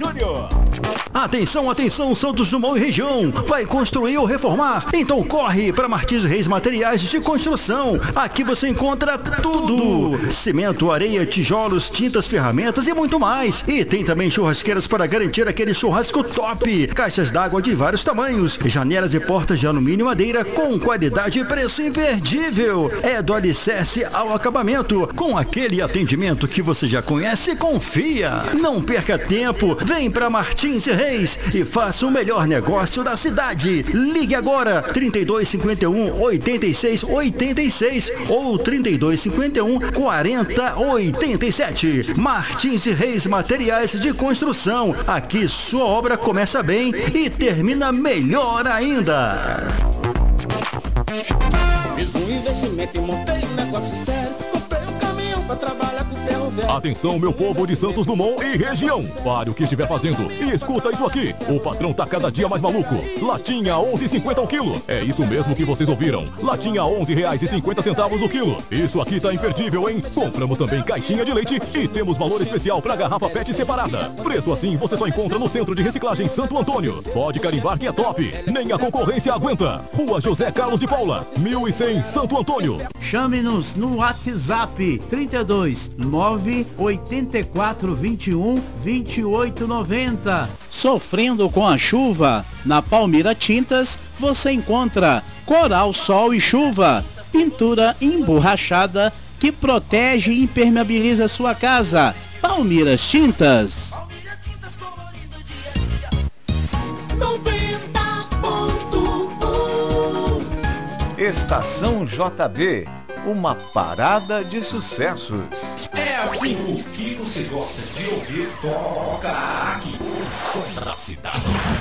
Júnior. Atenção, atenção, Santos Dumont e região. Vai construir ou reformar? Então corre para Martins Reis Materiais de Construção. Aqui você encontra tudo: cimento, areia, tijolos, tintas, ferramentas e muito mais. E tem também churrasqueiras para garantir aquele churrasco top. Caixas d'água de vários tamanhos, janelas e portas de alumínio e madeira com qualidade e preço imperdível. É do alicerce ao acabamento, com aquele atendimento que você já conhece e confia. Não perca tempo, vem para Martins Reis e faça o melhor negócio da cidade. Ligue agora 3251 8686 ou 3251 4087. Martins Reis Materiais de Construção. Aqui sua obra começa bem e termina melhor ainda. Fiz um investimento e montei um negócio sério. Comprei um caminhão pra trabalhar com ferro velho. Atenção, meu povo de Santos Dumont e região. Pare o que estiver fazendo e escuta isso aqui. O patrão tá cada dia mais maluco. Latinha 11,50 o quilo. É isso mesmo que vocês ouviram. Latinha R$11,50 o quilo. Isso aqui tá imperdível, hein? Compramos também caixinha de leite e temos valor especial pra garrafa PET separada. Preço assim você só encontra no Centro de Reciclagem Santo Antônio. Pode carimbar que é top. Nem a concorrência aguenta. Rua José Carlos de Paula, 1100 Santo Antônio. Chame-nos no WhatsApp 32 984 21 28 90. Sofrendo com a chuva? Na Palmira Tintas você encontra Coral Sol e Chuva, pintura emborrachada que protege e impermeabiliza sua casa. Palmiras Tintas. Estação JB, uma parada de sucessos. É assim, o que você gosta de ouvir, toca aqui. O som da cidade.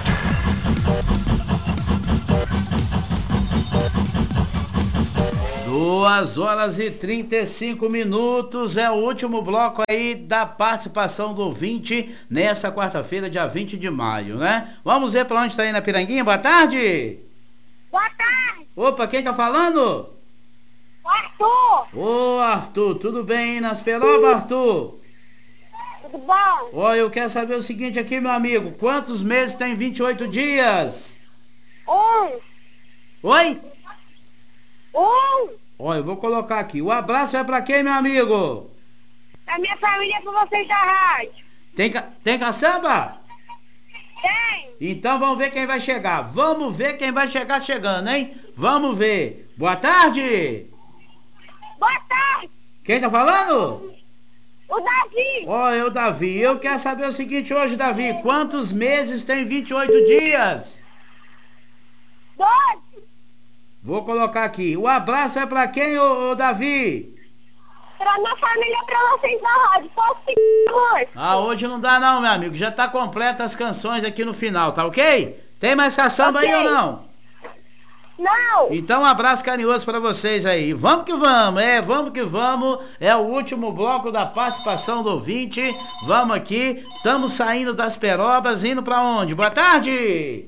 2h35 é o último bloco aí da participação do ouvinte nessa quarta-feira, dia 20 de maio, né? Vamos ver pra onde tá aí na Piranguinha. Boa tarde! Boa tarde! Opa, quem tá falando? Arthur! Ô, Arthur, tudo bem aí nas Perobas, Arthur? Tudo bom? Ó, eu quero saber o seguinte aqui, meu amigo. Quantos meses tem 28 dias? Oi? Ó, eu vou colocar aqui. O abraço vai pra quem, meu amigo? Da minha família é pra vocês da rádio. Tem caçamba? Tem! Então vamos ver quem vai chegar. Vamos ver quem vai chegar chegando, hein? Vamos ver. Boa tarde! Boa tarde! Quem tá falando? O Davi! Ó, eu, Davi. Eu quero saber o seguinte hoje, Davi. Quantos meses tem 28 dias? 12! Vou colocar aqui. O abraço é pra quem, ô Davi? Pra minha família, pra vocês da rádio. Posso ficar hoje? Ah, hoje não dá não, meu amigo. Já tá completa as canções aqui no final, tá ok? Tem mais caçamba aí ou não? Não! Então um abraço carinhoso pra vocês aí. Vamos que vamos, vamos que vamos. É o último bloco da participação do ouvinte. Vamos aqui. Estamos saindo das Perobas, indo pra onde? Boa tarde!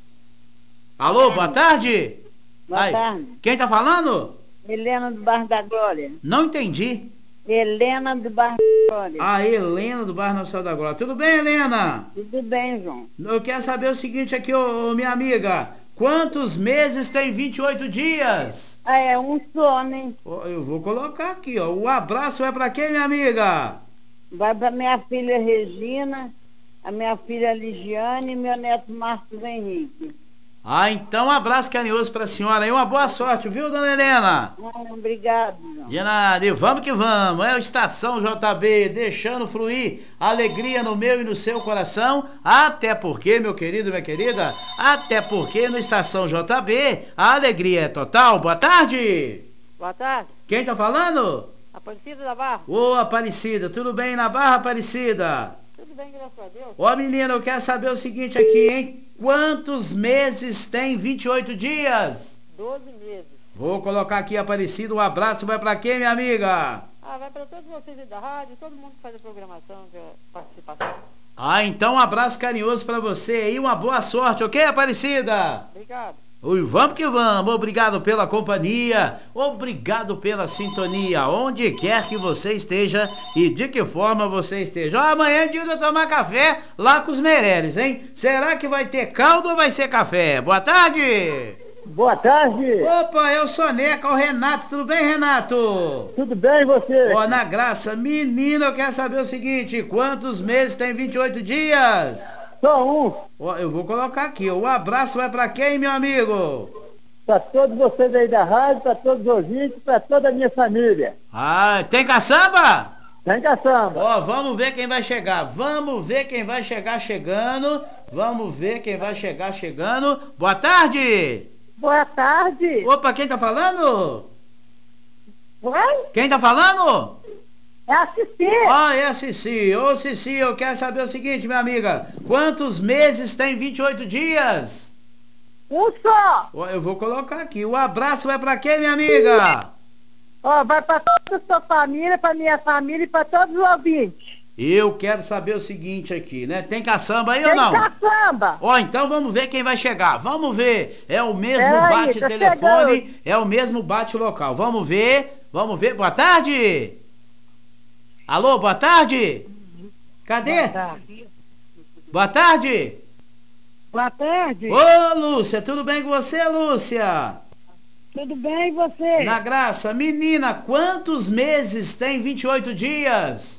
Alô, boa tarde? Boa tarde. Quem tá falando? Helena do Bairro da Glória. Não entendi. Helena do Bairro da Glória. Ah, Helena do Bairro Nossa Senhora da Glória. Tudo bem, Helena? Tudo bem, João. Eu quero saber o seguinte aqui, minha amiga. Quantos meses tem 28 dias? Ah, é um só, né? Eu vou colocar aqui, ó. O abraço vai pra quem, minha amiga? Vai pra minha filha Regina, a minha filha Ligiane e meu neto Marcos Henrique. Ah, então um abraço carinhoso pra senhora aí. Uma boa sorte, viu, dona Helena? Obrigado, João. De nada, e vamos que vamos. É o Estação JB, deixando fluir alegria no meu e no seu coração. Até porque, meu querido, minha querida, até porque no Estação JB a alegria é total. Boa tarde. Boa tarde. Quem tá falando? Aparecida da Barra. Ô, Aparecida, tudo bem na Barra, Aparecida? Tudo bem, graças a Deus. Ô, menina, eu quero saber o seguinte aqui, hein? Quantos meses tem 28 dias? 12 meses. Vou colocar aqui, Aparecido. Um abraço vai pra quem, minha amiga? Ah, vai pra todos vocês aí da rádio, todo mundo que faz a programação, que é participação. Ah, então um abraço carinhoso pra você e uma boa sorte, ok, Aparecida? Obrigado. Ui, vamos que vamos, obrigado pela companhia, obrigado pela sintonia, onde quer que você esteja e de que forma você esteja. Ó, amanhã é dia de eu tomar café lá com os Meireles, hein? Será que vai ter caldo ou vai ser café? Boa tarde! Boa tarde! Opa, eu sou Neca, o Renato, tudo bem, Renato? Tudo bem, e você? Ó, na graça, menina, eu quero saber o seguinte, quantos meses tem 28 dias? Só um. Ó, eu vou colocar aqui, o abraço vai pra quem, meu amigo? Pra todos vocês aí da rádio, pra todos os ouvintes, pra toda a minha família. Ah, tem caçamba? Tem caçamba. Ó, vamos ver quem vai chegar. Vamos ver quem vai chegar chegando. Vamos ver quem vai chegar chegando. Boa tarde. Boa tarde. Opa, quem tá falando? Oi? Quem tá falando? É a Cici. Ó, é a Cici. Ô, Cici, eu quero saber o seguinte, minha amiga. Quantos meses tem 28 dias? Um só. Ó, eu vou colocar aqui. O abraço vai pra quem, minha amiga? Ó, vai pra toda a sua família, pra minha família e pra todos os ouvintes. Eu quero saber o seguinte aqui, né? Tem caçamba aí ou não? Tem caçamba. Ó, então vamos ver quem vai chegar. Vamos ver. É o mesmo É aí, bate-telefone, tá é o mesmo bate-local. Vamos ver. Vamos ver. Boa tarde. Alô, boa tarde. Cadê? Boa tarde. Boa tarde. Boa tarde. Ô, Lúcia, tudo bem com você, Lúcia? Tudo bem, e você? Na graça. Menina, quantos meses tem 28 dias?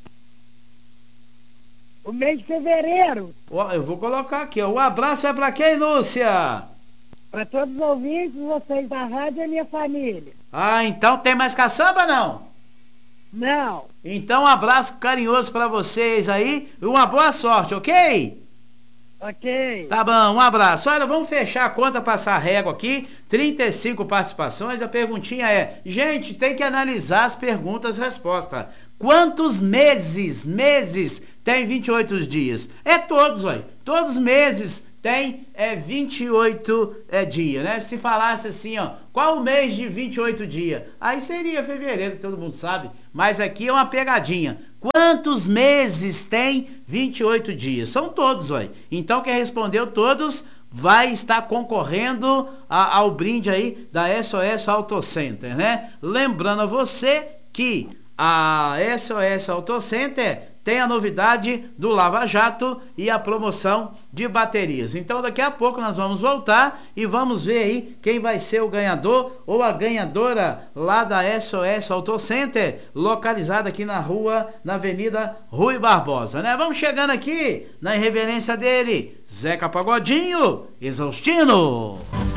O mês de fevereiro. Ó, eu vou colocar aqui, ó. O abraço vai pra quem, Lúcia? Para todos os ouvintes, vocês da rádio e a minha família. Ah, então tem mais caçamba, não? Não. Então um abraço carinhoso pra vocês aí e uma boa sorte, ok? Ok. Tá bom, um abraço. Olha, vamos fechar a conta, passar a régua aqui. 35 participações. A perguntinha é, gente, tem que analisar as perguntas e respostas. Quantos meses tem 28 dias? É todos, olha. Todos os meses tem 28 dias, né? Se falasse assim, ó, qual o mês de 28 dias? Aí seria fevereiro, que todo mundo sabe. Mas aqui é uma pegadinha. Quantos meses tem 28 dias? São todos, olha. Então quem respondeu todos vai estar concorrendo ao brinde aí da SOS Auto Center, né? Lembrando a você que a SOS Auto Center tem a novidade do Lava Jato e a promoção de baterias. Então daqui a pouco nós vamos voltar e vamos ver aí quem vai ser o ganhador ou a ganhadora lá da SOS Auto Center, localizada aqui na Avenida Rui Barbosa, né? Vamos chegando aqui na irreverência dele, Zeca Pagodinho, Exaustino.